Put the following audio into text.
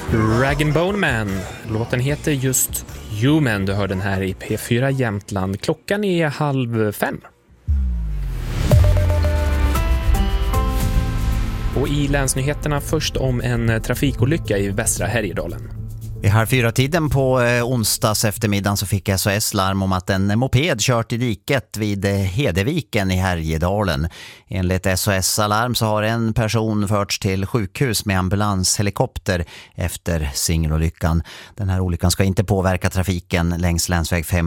Rag & Bone Man. Låten heter just Human. Du hör den här i P4 Jämtland. Klockan är 4:30. Och i länsnyheterna först om en trafikolycka i västra Härjedalen. Vid 3:30 på onsdags eftermiddagen så fick SOS larm om att en moped kört i diket vid Hedeviken i Härjedalen. Enligt SOS Alarm så har en person förts till sjukhus med ambulanshelikopter efter singelolyckan. Den här olyckan ska inte påverka trafiken längs länsväg 5